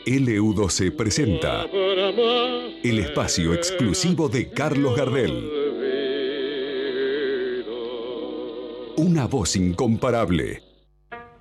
LU12 presenta el espacio exclusivo de Carlos Gardel. Una voz incomparable.